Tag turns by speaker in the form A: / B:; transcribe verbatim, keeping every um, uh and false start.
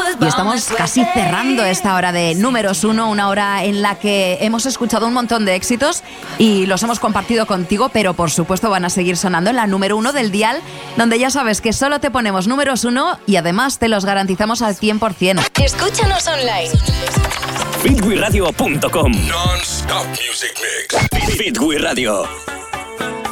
A: Y estamos casi cerrando esta hora de Números Uno, una hora en la que hemos escuchado un montón de éxitos y los hemos compartido contigo, pero por supuesto van a seguir sonando en la número uno del dial, donde ya sabes que solo te ponemos números uno y además te los garantizamos al cien por ciento.
B: Escúchanos online.
C: Fit We Radio punto com Non-stop music mix. Fit We Radio.